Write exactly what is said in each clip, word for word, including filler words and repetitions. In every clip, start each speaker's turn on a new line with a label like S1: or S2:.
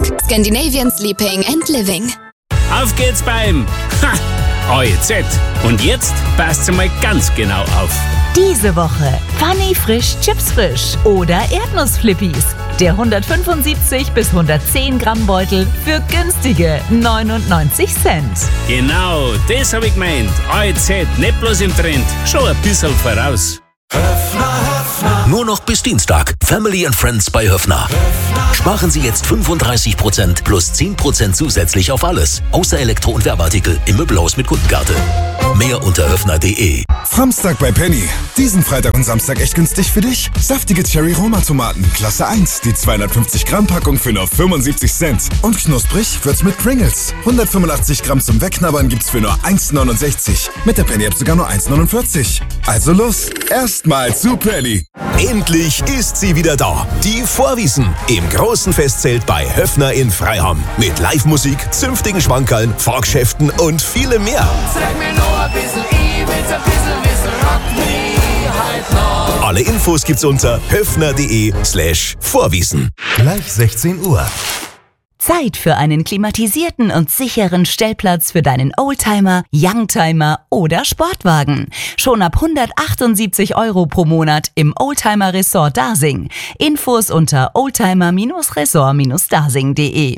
S1: Desk. Scandinavian Sleeping and Living.
S2: Auf geht's beim A E Z. Und jetzt passt mal ganz genau auf.
S3: Diese Woche Funny Frisch Chips Frisch oder Erdnussflippis. Der hundertfünfundsiebzig bis hundertzehn Gramm Beutel für günstige neunundneunzig Cent.
S2: Genau, das hab ich gemeint. A E Z, nicht bloß im Trend, schon ein bisschen voraus.
S4: Höfner, Höfner. Nur noch bis Dienstag. Family and Friends bei Höfner. Höfner. Sparen Sie jetzt fünfunddreißig Prozent plus zehn Prozent zusätzlich auf alles. Außer Elektro- und Werbeartikel im Möbelhaus mit Kundenkarte. Mehr unter höfner punkt de.
S5: Samstag bei Penny. Diesen Freitag und Samstag echt günstig für dich. Saftige Cherry-Roma-Tomaten, Klasse eins. Die zweihundertfünfzig Gramm Packung für nur fünfundsiebzig Cent. Und knusprig wird's mit Pringles. hundertfünfundachtzig Gramm zum Wegknabbern gibt's für nur eins neunundsechzig. Mit der Penny-App sogar nur eins neunundvierzig. Also los, erstmal zu Penny.
S6: Endlich ist sie wieder da. Die Vorwiesen im großen Festzelt bei Höfner in Freiham. Mit Live-Musik, zünftigen Schmankerln, Fahrgeschäften und vielem mehr.
S7: Sag mir noch ein bisschen, ich will's ein bisschen wissen, rock me halt noch.
S6: Alle Infos gibt's unter höfner punkt de slash Vorwiesen.
S8: Gleich sechzehn Uhr.
S3: Zeit für einen klimatisierten und sicheren Stellplatz für deinen Oldtimer, Youngtimer oder Sportwagen. Schon ab hundertachtundsiebzig Euro pro Monat im Oldtimer Resort Dasing. Infos unter oldtimer Resort Dasing punkt de.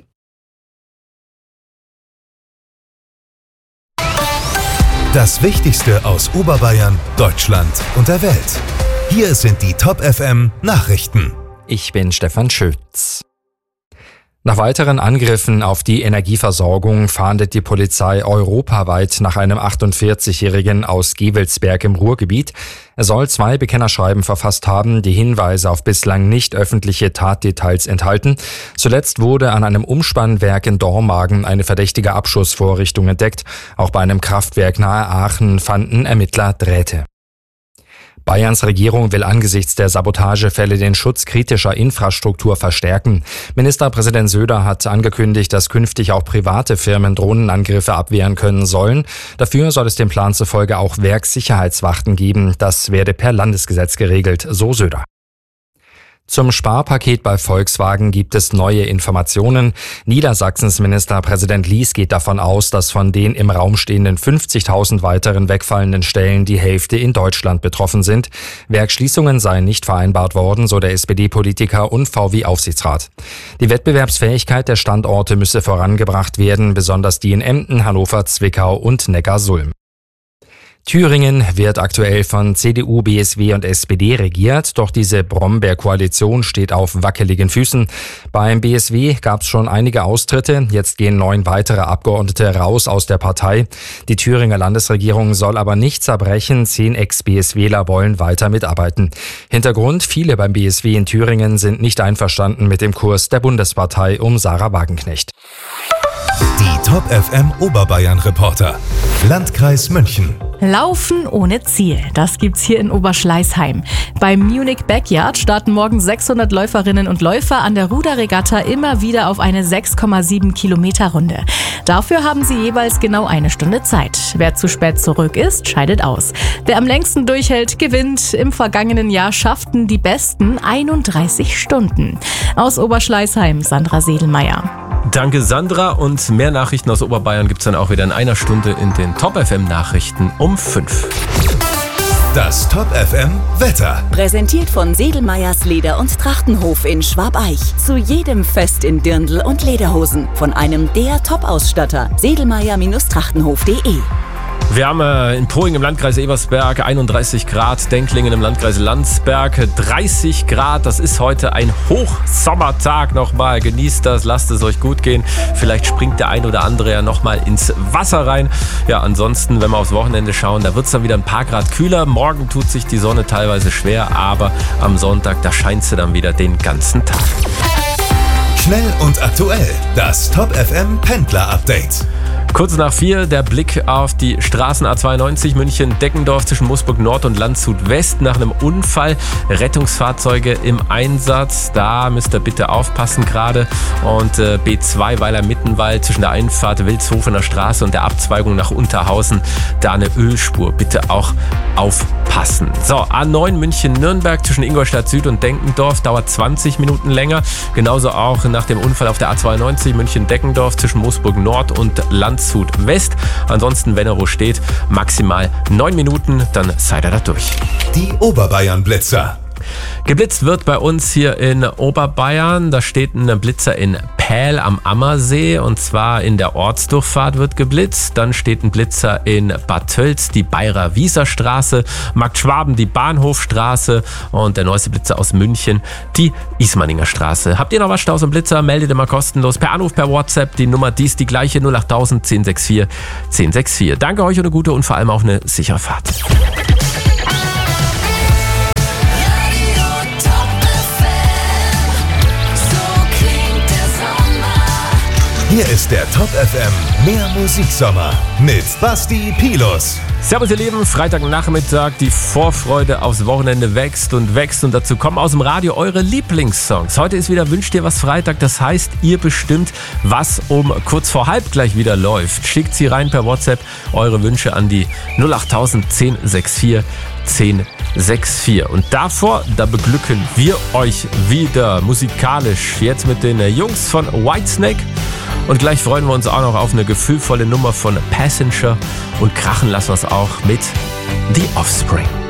S8: Das Wichtigste aus Oberbayern, Deutschland und der Welt. Hier sind die Top F M Nachrichten.
S9: Ich bin Stefan Schütz. Nach weiteren Angriffen auf die Energieversorgung fahndet die Polizei europaweit nach einem achtundvierzigjährigen aus Gevelsberg im Ruhrgebiet. Er soll zwei Bekennerschreiben verfasst haben, die Hinweise auf bislang nicht öffentliche Tatdetails enthalten. Zuletzt wurde an einem Umspannwerk in Dormagen eine verdächtige Abschussvorrichtung entdeckt. Auch bei einem Kraftwerk nahe Aachen fanden Ermittler Drähte. Bayerns Regierung will angesichts der Sabotagefälle den Schutz kritischer Infrastruktur verstärken. Ministerpräsident Söder hat angekündigt, dass künftig auch private Firmen Drohnenangriffe abwehren können sollen. Dafür soll es dem Plan zufolge auch Werkssicherheitswachten geben. Das werde per Landesgesetz geregelt, so Söder. Zum Sparpaket bei Volkswagen gibt es neue Informationen. Niedersachsens Ministerpräsident Lies geht davon aus, dass von den im Raum stehenden fünfzigtausend weiteren wegfallenden Stellen die Hälfte in Deutschland betroffen sind. Werksschließungen seien nicht vereinbart worden, so der S P D-Politiker und V W-Aufsichtsrat. Die Wettbewerbsfähigkeit der Standorte müsse vorangebracht werden, besonders die in Emden, Hannover, Zwickau und Neckarsulm. Thüringen wird aktuell von C D U, B S W und S P D regiert, doch diese Brombeer-Koalition steht auf wackeligen Füßen. Beim B S W gab es schon einige Austritte, jetzt gehen neun weitere Abgeordnete raus aus der Partei. Die Thüringer Landesregierung soll aber nicht zerbrechen, zehn Ex-B S Wler wollen weiter mitarbeiten. Hintergrund: Viele beim B S W in Thüringen sind nicht einverstanden mit dem Kurs der Bundespartei um Sarah Wagenknecht.
S8: Die Top F M Oberbayern Reporter. Landkreis München.
S10: Laufen ohne Ziel. Das gibt's hier in Oberschleißheim. Beim Munich Backyard starten morgen sechshundert Läuferinnen und Läufer an der Ruderregatta immer wieder auf eine sechs Komma sieben Kilometer Runde. Dafür haben sie jeweils genau eine Stunde Zeit. Wer zu spät zurück ist, scheidet aus. Wer am längsten durchhält, gewinnt. Im vergangenen Jahr schafften die Besten einunddreißig Stunden. Aus Oberschleißheim, Sandra Sedelmeier.
S11: Danke Sandra, und mehr Nachrichten aus Oberbayern gibt's dann auch wieder in einer Stunde in den Top F M Nachrichten um fünf.
S8: Das Top F M Wetter.
S3: Präsentiert von Sedelmeyers Leder- und Trachtenhof in Schwabeich. Zu jedem Fest in Dirndl und Lederhosen. Von einem der Top-Ausstatter. Sedelmeyer Trachtenhof punkt de.
S11: Wir haben äh, in Poing im Landkreis Ebersberg einunddreißig Grad, Denklingen im Landkreis Landsberg dreißig Grad. Das ist heute ein Hochsommertag nochmal. Genießt das, lasst es euch gut gehen. Vielleicht springt der ein oder andere ja nochmal ins Wasser rein. Ja, ansonsten, wenn wir aufs Wochenende schauen, da wird es dann wieder ein paar Grad kühler. Morgen tut sich die Sonne teilweise schwer, aber am Sonntag, da scheint sie dann wieder den ganzen Tag.
S8: Schnell und aktuell. Das Top F M Pendler Update.
S11: Kurz nach vier der Blick auf die Straßen A zweiundneunzig München-Deckendorf zwischen Moosburg Nord und Landshut West nach einem Unfall. Rettungsfahrzeuge im Einsatz. Da müsst ihr bitte aufpassen gerade. Und äh, B zwei Weiler-Mittenwald zwischen der Einfahrt Wilshofener Straße und der Abzweigung nach Unterhausen. Da eine Ölspur. Bitte auch aufpassen. passen. So, A neun München-Nürnberg zwischen Ingolstadt Süd und Denkendorf dauert zwanzig Minuten länger. Genauso auch nach dem Unfall auf der A zweiundneunzig München-Deckendorf zwischen Moosburg Nord und Landshut West. Ansonsten, wenn er wo steht, maximal neun Minuten, dann seid ihr da durch.
S8: Die Oberbayern-Blitzer.
S11: Geblitzt wird bei uns hier in Oberbayern. Da steht ein Blitzer in Pähl am Ammersee und zwar in der Ortsdurchfahrt wird geblitzt. Dann steht ein Blitzer in Bad Tölz, die Bayerer Wieserstraße, Markt Schwaben, die Bahnhofstraße und der neueste Blitzer aus München, die Ismaninger Straße. Habt ihr noch was aus dem Blitzer? Meldet immer kostenlos per Anruf, per WhatsApp. Die Nummer, die ist die gleiche, null acht null null null eins sechs vier eins sechs vier. Danke euch und eine gute und vor allem auch eine sichere Fahrt.
S8: Hier ist der Top F M Mehr Musiksommer mit Basti Pilus.
S11: Servus ihr Lieben, Freitagnachmittag, die Vorfreude aufs Wochenende wächst und wächst und dazu kommen aus dem Radio eure Lieblingssongs. Heute ist wieder Wünscht dir was Freitag, das heißt, ihr bestimmt, was um kurz vor halb gleich wieder läuft. Schickt sie rein per WhatsApp, eure Wünsche an die null acht null null eins sechs vier eins sechs vier. Und davor, da beglücken wir euch wieder musikalisch, jetzt mit den Jungs von Whitesnake. Und gleich freuen wir uns auch noch auf eine gefühlvolle Nummer von Passenger und krachen lassen wir es auch mit The Offspring.